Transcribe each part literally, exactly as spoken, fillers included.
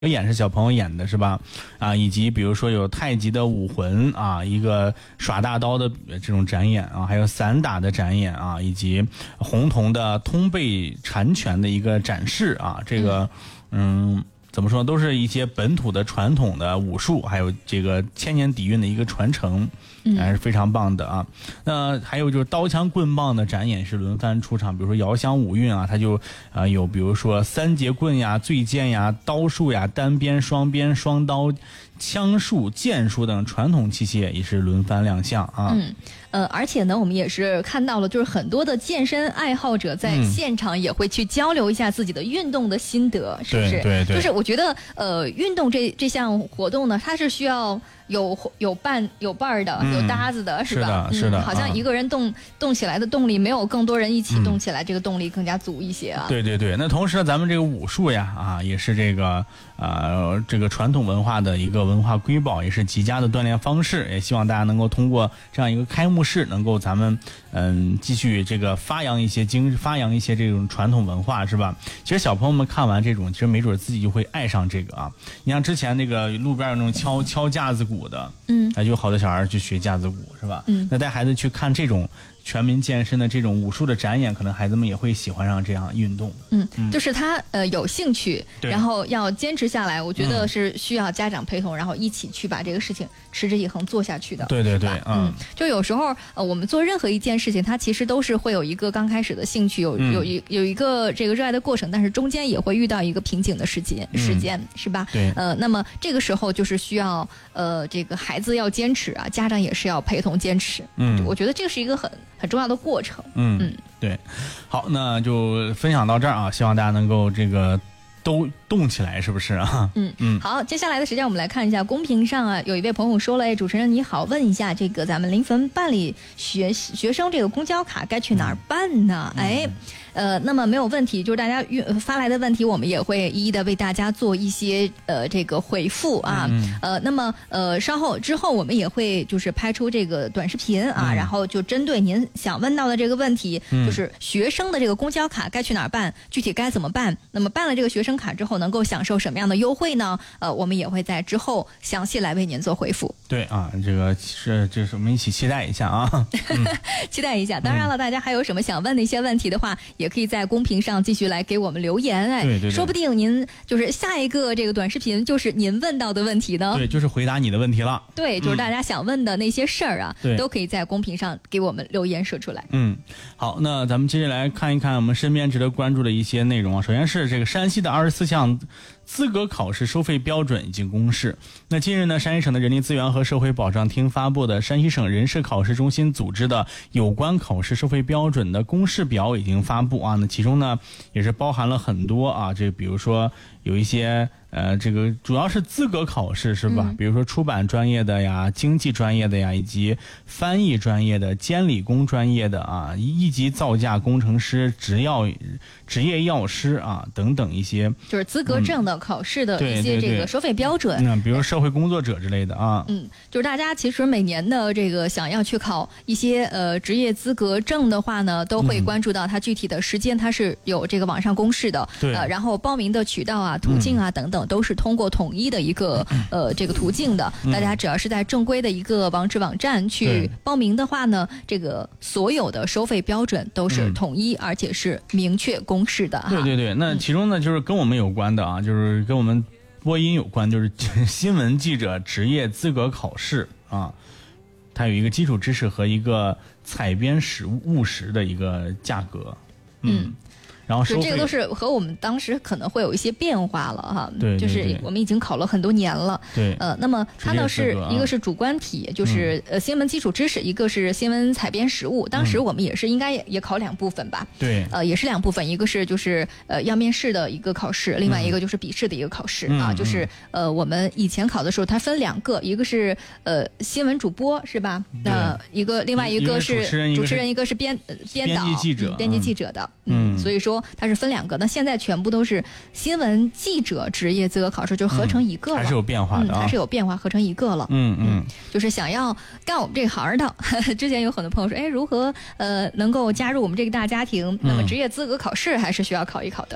演是小朋友演的是吧？啊，以及比如说有太极的武魂啊，一个耍大刀的这种展演啊，还有散打的展演啊，以及红铜的通背缠拳的一个展示啊，这个嗯。怎么说，都是一些本土的传统的武术，还有这个千年底蕴的一个传承，还是非常棒的啊。那还有就是刀枪棍棒的展演是轮番出场，比如说遥湘五运啊，它就呃有比如说三节棍呀、醉剑呀、刀术呀、单边、双边、双刀、枪术、剑术等传统器械也是轮番亮相啊。 嗯。呃，而且呢，我们也是看到了，就是很多的健身爱好者在现场也会去交流一下自己的运动的心得，嗯、是不是？ 对对对。 就是我觉得，呃，运动这这项活动呢，它是需要有有伴有伴儿的、嗯，有搭子的，是吧？ 是的，是的。 嗯、好像一个人动、啊、动起来的动力，没有更多人一起动起来，嗯、这个动力更加足一些啊。 对对对。那同时呢，咱们这个武术呀，啊，也是这个呃这个传统文化的一个文化瑰宝，也是极佳的锻炼方式。也希望大家能够通过这样一个开幕式，能够咱们嗯继续这个发扬一些经发扬一些这种传统文化，是吧？其实小朋友们看完这种，其实没准自己就会爱上这个啊。你像之前那个路边有那种敲敲架子鼓的，嗯，那就有好多小孩去学架子鼓，是吧？嗯，那带孩子去看这种全民健身的这种武术的展演，可能孩子们也会喜欢上这样运动。 嗯，嗯就是他呃有兴趣，然后要坚持下来，我觉得是需要家长陪同，嗯、然后一起去把这个事情持之以恒做下去的。 对对对，嗯， 嗯就有时候呃我们做任何一件事情，它其实都是会有一个刚开始的兴趣，有有一有一个这个热爱的过程，但是中间也会遇到一个瓶颈的时间，嗯、时间是吧？ 对， 呃，那么这个时候就是需要呃这个孩子要坚持啊，家长也是要陪同坚持。嗯，我觉得这个是一个很很重要的过程。 嗯嗯，对，好，那就分享到这儿啊，希望大家能够这个都动起来，是不是啊？ 嗯嗯，好，接下来的时间我们来看一下公屏上啊，有一位朋友说了，哎，主持人你好，问一下这个咱们临汾办理学学生这个公交卡该去哪儿办呢？嗯、哎。呃，那么没有问题，就是大家发来的问题，我们也会一一的为大家做一些呃这个回复啊。嗯、呃，那么呃稍后之后我们也会就是拍出这个短视频啊，嗯、然后就针对您想问到的这个问题，嗯、就是学生的这个公交卡该去哪儿办，具体该怎么办？那么办了这个学生卡之后，能够享受什么样的优惠呢？呃，我们也会在之后详细来为您做回复。 对啊，这个是这是我们一起期待一下啊， 嗯、期待一下。当然了，大家还有什么想问的一些问题的话，也可以在公屏上继续来给我们留言，哎， 对对对， 说不定您就是下一个这个短视频就是您问到的问题呢。 对，就是回答你的问题了。 对，就是大家想问的那些事儿啊，嗯、都可以在公屏上给我们留言说出来。 嗯，好，那咱们接下来看一看我们身边值得关注的一些内容啊。首先是这个山西的二十四项资格考试收费标准已经公示。那近日呢，山西省的人力资源和社会保障厅发布的山西省人事考试中心组织的有关考试收费标准的公示表已经发布啊。那其中呢，也是包含了很多啊，这比如说有一些呃，这个主要是资格考试是吧？嗯、比如说出版专业的呀、经济专业的呀，以及翻译专业的、监理工专业的啊、一级造价工程师、职药、职业药师啊等等一些， 就是资格证的考试的一些这个收费标准。 嗯，对对对，比如社会工作者之类的啊。 嗯，就是大家其实每年的这个想要去考一些呃职业资格证的话呢，都会关注到它具体的时间，它是有这个网上公示的。 对。 呃，然后报名的渠道啊、途径啊等等。嗯都是通过统一的一个呃这个途径的，大家只要是在正规的一个网址网站去报名的话呢，这个所有的收费标准都是统一，嗯、而且是明确公示的哈。 对对对，那其中呢就是跟我们有关的啊，就是跟我们播音有关，就是新闻记者职业资格考试啊，它有一个基础知识和一个采编实务实的一个价格，嗯。嗯然后就这个都是和我们当时可能会有一些变化了哈， 对， 就是我们已经考了很多年了， 对， 呃，那么它呢是一个是主观题，就是呃新闻基础知识，一个是新闻采编实务。当时我们也是应该也也考两部分吧， 对， 呃，也是两部分，一个是就是呃要面试的一个考试，另外一个就是笔试的一个考试啊，就是呃我们以前考的时候它分两个，一个是呃新闻主播是吧？那一个另外一个是主持人，一个是编编导记者， 编辑记者的，嗯，所以说。它是分两个，那现在全部都是新闻记者职业资格考试，就合成一个了， 嗯、还是有变化的、啊嗯，还是有变化，合成一个了。 嗯嗯， 就是想要干我们这行的，呵呵之前有很多朋友说，哎，如何呃能够加入我们这个大家庭？那么职业资格考试还是需要考一考的。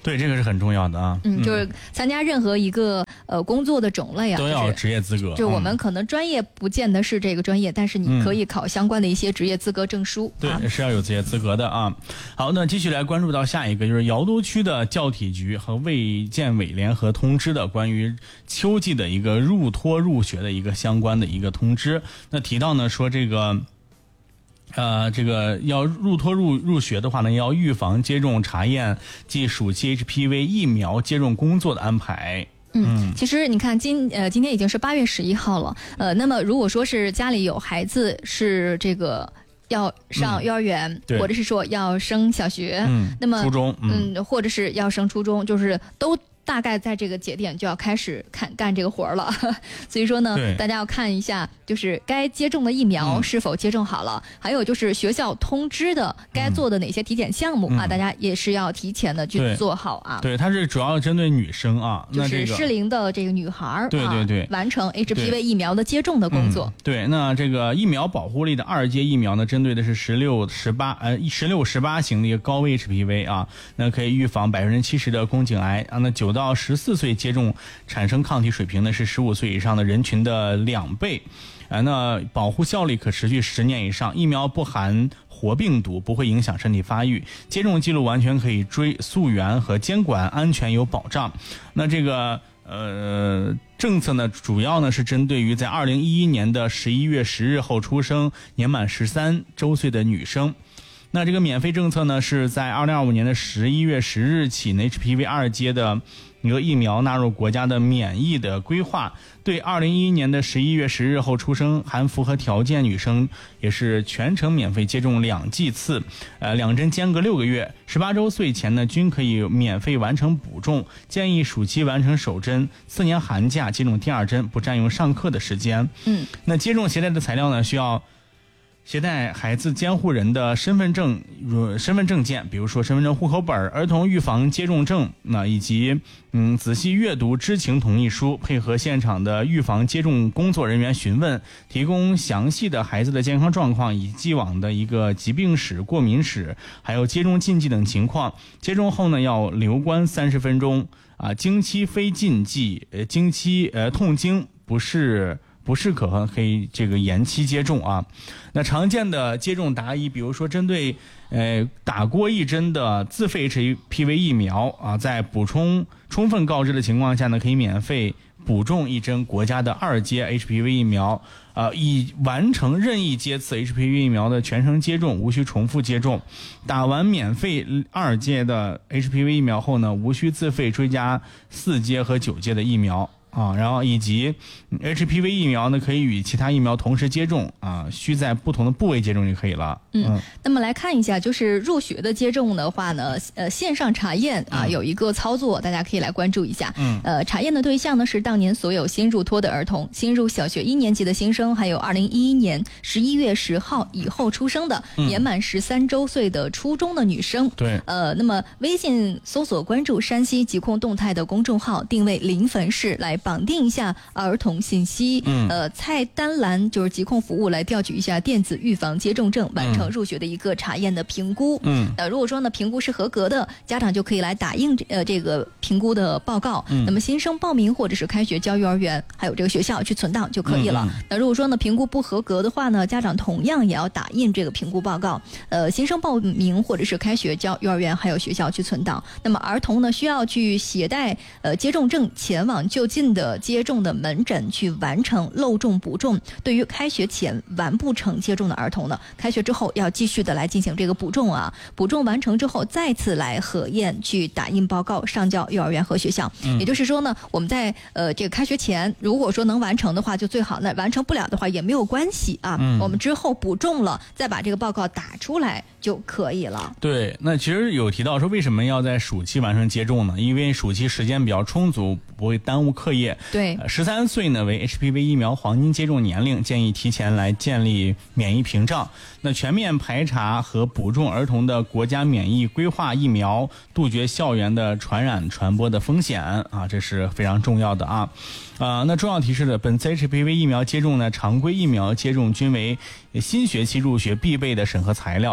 对，这个是很重要的啊。 嗯，就是参加任何一个呃工作的种类啊， 都要职业资格。 就我们可能专业不见得是这个专业，嗯、但是你可以考相关的一些职业资格证书。 对， 啊、 是要有职业资格的啊。好，那继续来关注到下一个，就是瑶都区的教体局和卫健委联合通知的关于秋季的一个入托入学的一个相关的一个通知。那提到呢说这个。呃，这个要入托入入学的话呢，要预防接种查验及暑期 H P V 疫苗接种工作的安排。 嗯，其实你看今呃今天已经是八月十一号了，呃，那么如果说是家里有孩子是这个要上幼儿园，嗯、或者是说要升小学， 嗯， 那么初中，嗯， 嗯，或者是要升初中，就是都。大概在这个节点就要开始看干这个活了，所以说呢，大家要看一下，就是该接种的疫苗是否接种好了，嗯、还有就是学校通知的该做的哪些体检项目、嗯、啊，大家也是要提前的去做好啊。 对，它是主要针对女生啊， 就是适龄的这个女孩儿、啊， 对对对， 完成 H P V 疫苗的接种的工作。 嗯、对，那这个疫苗保护力的二阶疫苗呢，针对的是十六、十八呃十六、十八型的一个高危 H P V 啊，那可以预防百分之七十的宫颈癌啊，那九到十四岁接种产生抗体水平呢是十五岁以上的人群的两倍，啊，那保护效力可持续十年以上，疫苗不含活病毒，不会影响身体发育，接种记录完全可以追溯源和监管，安全有保障。那这个呃政策呢，主要呢是针对于在二零一一年的十一月十日后出生、年满十三周岁的女生。那这个免费政策呢，是在二零二五年的十一月十日起呢 ，H P V 二阶的一个疫苗纳入国家的免疫的规划，对二零一一年的十一月十日后出生含符合条件女生也是全程免费接种两剂次，呃，两针间隔六个月，十八周岁前呢均可以免费完成补种，建议暑期完成首针，四年寒假接种第二针，不占用上课的时间。 嗯， 那接种携带的材料呢，需要携带孩子监护人的身份证、身份证件，比如说身份证、户口本、儿童预防接种证，那以及嗯仔细阅读知情同意书，配合现场的预防接种工作人员询问，提供详细的孩子的健康状况以及既往的一个疾病史、过敏史，还有接种禁忌等情况。接种后呢，要留观三十分钟啊，经期非禁忌，呃，经期呃痛经不是。不适可可以这个延期接种啊。那常见的接种答疑，比如说针对呃打过一针的自费 H P V 疫苗啊，在补充充分告知的情况下呢，可以免费补种一针国家的二阶 H P V 疫苗，呃，已完成任意阶次 H P V 疫苗的全程接种，无需重复接种。打完免费二阶的 H P V 疫苗后呢，无需自费追加四阶和九阶的疫苗。啊，然后以及 H P V 疫苗呢，可以与其他疫苗同时接种啊，需在不同的部位接种就可以了。 嗯，嗯那么来看一下，就是入学的接种的话呢，呃，线上查验啊、嗯、有一个操作，大家可以来关注一下。 嗯， 呃，查验的对象呢是当年所有新入托的儿童、新入小学一年级的新生，还有二零一一年十一月十号以后出生的、嗯、年满十三周岁的初中的女生。 对， 呃，那么微信搜索关注山西疾控动态的公众号，定位临汾市来绑定一下儿童信息， 嗯， 呃，菜单栏就是疾控服务来调取一下电子预防接种证，完成入学的一个查验的评估。 嗯， 呃，如果说呢评估是合格的，家长就可以来打印呃这个评估的报告。嗯，那么新生报名或者是开学交幼儿园，还有这个学校去存档就可以了。嗯嗯、那如果说呢评估不合格的话呢，家长同样也要打印这个评估报告。呃，新生报名或者是开学交幼儿园还有学校去存档。那么儿童呢需要去携带呃接种证前往就近的接种的门诊去完成漏种补种。对于开学前完不成接种的儿童呢，开学之后要继续的来进行这个补种啊，补种完成之后再次来核验去打印报告上交幼儿园和学校。嗯、也就是说呢，我们在呃这个开学前如果说能完成的话就最好，那完成不了的话也没有关系啊。嗯、我们之后补种了再把这个报告打出来就可以了。 对，那其实有提到说为什么要在暑期完成接种呢？因为暑期时间比较充足，不会耽误课业。 对， 十三岁呢为 H P V 疫苗黄金接种年龄，建议提前来建立免疫屏障。那全面排查和补种儿童的国家免疫规划疫苗，杜绝校园的传染传播的风险啊，这是非常重要的啊。啊、呃，那重要提示的，本次 H P V 疫苗接种呢，常规疫苗接种均为新学期入学必备的审核材料，请家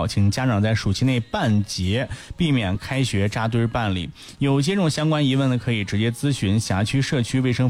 家长在暑期内办结，避免开学扎堆办理。有接种相关疑问呢，可以直接咨询辖区社区卫生